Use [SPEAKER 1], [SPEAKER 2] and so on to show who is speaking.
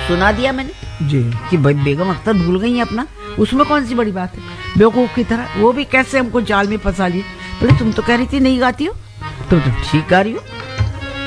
[SPEAKER 1] सुना दिया मैंने
[SPEAKER 2] जी
[SPEAKER 1] कि भाई बेगम अख्तर भूल गई है अपना, उसमें कौन सी बड़ी बात है। बेवकूफ की तरह वो भी कैसे हमको जाल में फंसा लिए। बोले तुम तो कह रही थी नहीं गाती हो, तुम तो ठीक गा रही हो।